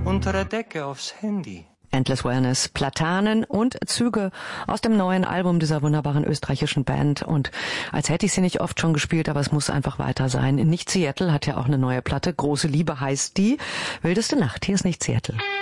unter der Decke aufs Handy. Endless Wellness, Platanen und Züge aus dem neuen Album dieser wunderbaren österreichischen Band. Und als hätte ich sie nicht oft schon gespielt, aber es muss einfach weiter sein. Nicht Seattle hat ja auch eine neue Platte. Große Liebe heißt die. Wildeste Nacht, hier ist Nicht Seattle.